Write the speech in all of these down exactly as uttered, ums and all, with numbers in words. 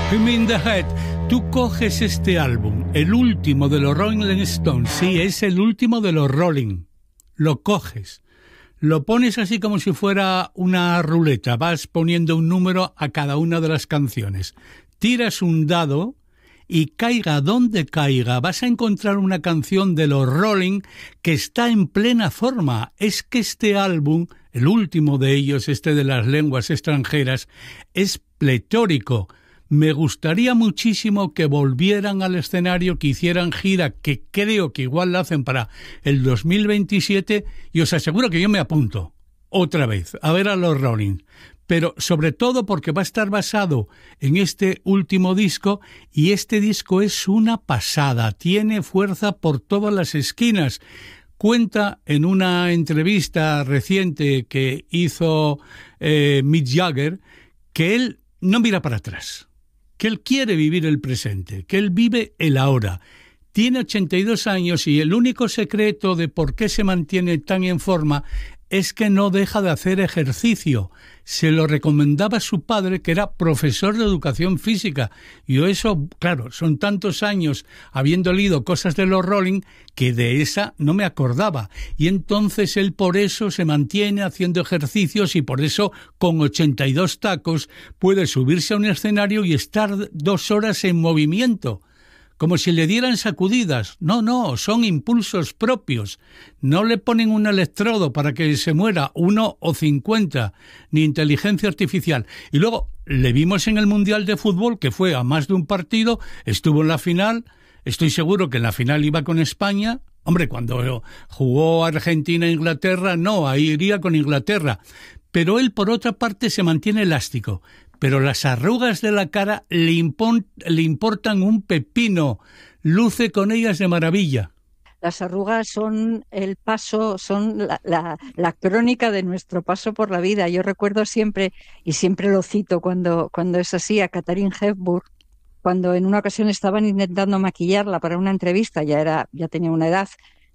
Hit Me in the Head. Tú coges este álbum, el último de los Rolling Stones, sí, es el último de los Rolling. Lo coges, lo pones así como si fuera una ruleta, vas poniendo un número a cada una de las canciones. Tiras un dado y caiga donde caiga, vas a encontrar una canción de los Rolling que está en plena forma. Es que este álbum, el último de ellos, este de las lenguas extranjeras, es pletórico. Me gustaría muchísimo que volvieran al escenario, que hicieran gira, que creo que igual la hacen para el dos mil veintisiete, y os aseguro que yo me apunto otra vez a ver a los Rolling. Pero sobre todo porque va a estar basado en este último disco, y este disco es una pasada, tiene fuerza por todas las esquinas. Cuenta en una entrevista reciente que hizo eh, Mick Jagger que él no mira para atrás, que él quiere vivir el presente, que él vive el ahora. Tiene ochenta y dos años y el único secreto de por qué se mantiene tan en forma es que no deja de hacer ejercicio. Se lo recomendaba su padre, que era profesor de educación física. Y yo eso, claro, son tantos años habiendo leído cosas de los Rolling que de esa no me acordaba. Y entonces él por eso se mantiene haciendo ejercicios y por eso con ochenta y dos tacos puede subirse a un escenario y estar dos horas en movimiento, como si le dieran sacudidas. No, no, son impulsos propios. No le ponen un electrodo para que se muera uno o cincuenta, ni inteligencia artificial. Y luego le vimos en el Mundial de Fútbol, que fue a más de un partido, estuvo en la final, estoy seguro que en la final iba con España. Hombre, cuando jugó Argentina-Inglaterra, no, ahí iría con Inglaterra. Pero él, por otra parte, se mantiene elástico. Pero las arrugas de la cara le, impon, le importan un pepino, luce con ellas de maravilla. Las arrugas son el paso, son la, la, la crónica de nuestro paso por la vida. Yo recuerdo siempre, y siempre lo cito cuando, cuando es así, a Katharine Hepburn, cuando en una ocasión estaban intentando maquillarla para una entrevista, ya, era, ya tenía una edad,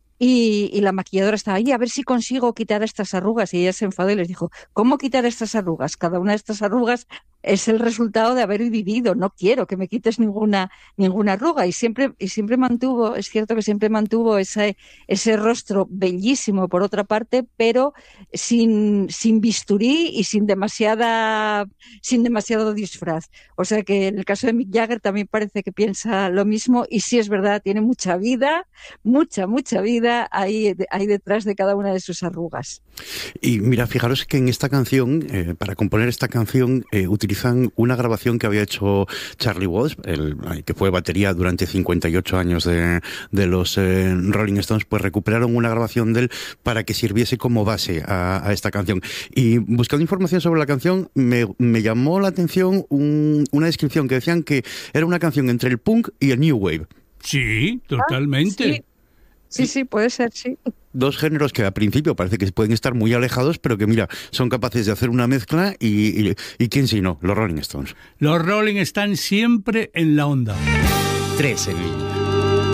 Y, y la maquilladora estaba ahí, a ver si consigo quitar estas arrugas. Y ella se enfadó y les dijo, ¿cómo quitar estas arrugas? Cada una de estas arrugas es el resultado de haber vivido. No quiero que me quites ninguna ninguna arruga. Y siempre y siempre mantuvo, es cierto que siempre mantuvo ese, ese rostro bellísimo por otra parte, pero sin, sin bisturí y sin demasiada sin demasiado disfraz. O sea que en el caso de Mick Jagger también parece que piensa lo mismo. Y sí es verdad, tiene mucha vida, mucha, mucha vida Hay, hay detrás de cada una de sus arrugas. Y mira, fijaros que en esta canción, eh, para componer esta canción, eh, utilizan una grabación que había hecho Charlie Watts, el, que fue batería durante cincuenta y ocho años de, de los eh, Rolling Stones, pues recuperaron una grabación de él para que sirviese como base a, a esta canción. Y buscando información sobre la canción, me, me llamó la atención un, una descripción que decían que era una canción entre el punk y el new wave. Sí, totalmente. Ah, sí. Sí, sí, puede ser, sí. Dos géneros que a principio parece que pueden estar muy alejados, pero que, mira, son capaces de hacer una mezcla y, y, y quién si no, los Rolling Stones. Los Rolling están siempre en la onda. Tres en línea.